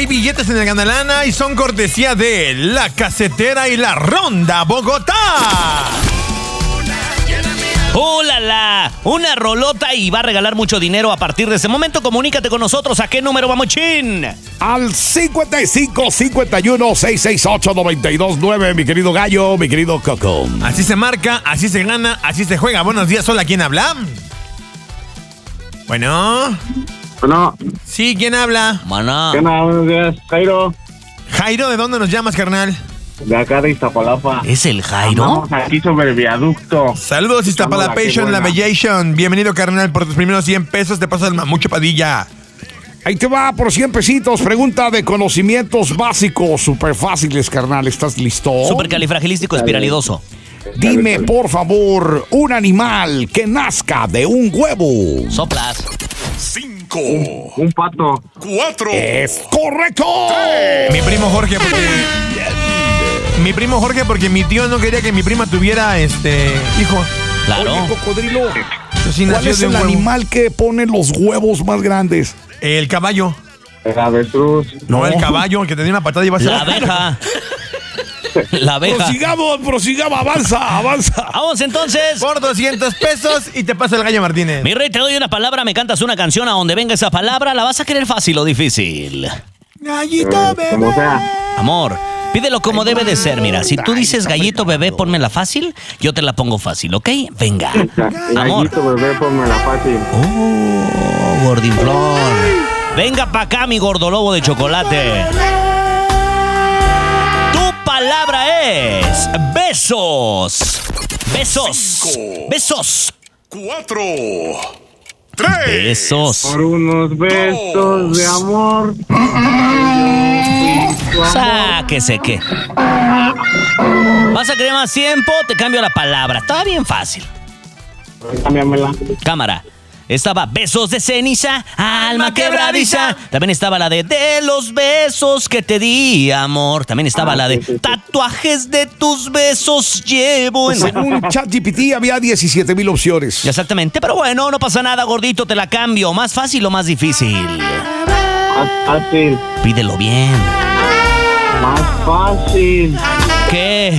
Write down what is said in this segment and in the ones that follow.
Hay billetes en el Ganalana y son cortesía de La Casetera y La Ronda Bogotá. ¡Hola! Una rolota y va a regalar mucho dinero a partir de ese momento. Comunícate con nosotros. ¿A qué número vamos, Chin? Al 55 51 668 929, mi querido Gallo, mi querido Coco. Así se marca, así se gana, así se juega. Buenos días, hola, ¿quién habla? Bueno. Sí, ¿quién habla? Maná. Buenos días, Jairo. Jairo, ¿de dónde nos llamas, carnal? De acá de Iztapalapa. ¿Es el Jairo? Vamos aquí sobre el viaducto. Saludos, Iztapalapation, la Bellation. Bienvenido, carnal, por tus primeros 100 pesos. Te paso el Mamucho Padilla. Ahí te va por 100 pesitos. Pregunta de conocimientos básicos, súper fáciles, carnal. ¿Estás listo? Supercalifragilístico espiralidoso. Dime, por favor, un animal que nazca de un huevo. Soplas. 5, Un pato. 4. ¡Es correcto! Mi primo Jorge, porque mi tío no quería que mi prima tuviera hijo. Claro. Oye, cocodrilo, Entonces, sí, ¿cuál nació es de el un huevo. animal que pone los huevos más grandes? El caballo. El avestruz. No, el caballo, el que te dio una patada y va a ser. La abeja. La abeja. Prosigamos, avanza. Vamos entonces. Por 200 pesos y te pasa el Gallo Martínez. Mi rey, te doy una palabra, me cantas una canción. A donde venga esa palabra, ¿la vas a querer fácil o difícil? Gallito bebé. Como sea. Amor, pídelo como debe de ser. Mira, si tú dices gallito bebé, pónmela fácil, yo te la pongo fácil, ¿ok? Venga. Amor. Gallito bebé, pónmela fácil. Oh, gordinflón. Venga pa' acá, mi gordolobo de chocolate. Tu palabra es besos. Besos. 5. Besos. 4. 3. Besos. Por unos besos de amor. Sáquese que. ¿Vas a querer más tiempo? Te cambio la palabra. Estaba bien fácil. Cámbiamela. Cámara. Estaba besos de ceniza, alma quebradiza. También estaba la de los besos que te di, amor. También estaba la de tatuajes de tus besos llevo en... Según ChatGPT había 17,000 opciones. Exactamente, pero bueno, no pasa nada, gordito, te la cambio. ¿Más fácil o más difícil? Más fácil. Pídelo bien. Más fácil. ¿Qué?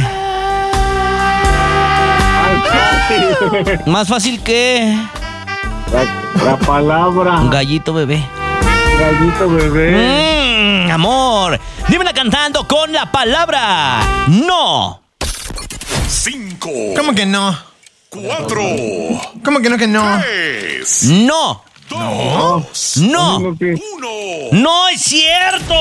Más fácil. ¿Más fácil qué? La palabra. Gallito bebé. Gallito bebé. Amor, dímela cantando con la palabra no. 5. ¿Cómo que no? 4. ¿Cómo que no que no? 3. No. 2. No. 1. ¡No es cierto!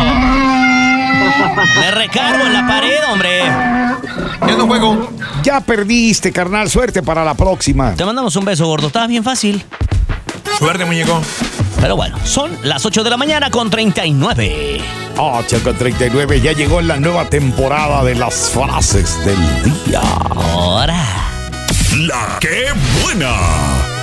Me recargo en la pared, hombre. Yo no juego. Ya perdiste, carnal. Suerte para la próxima. Te mandamos un beso, gordo. Estaba bien fácil. Suerte, muñeco. Pero bueno, son las 8 de la mañana con 39. 8:39. Ya llegó la nueva temporada de las frases del día. Ahora. La que buena.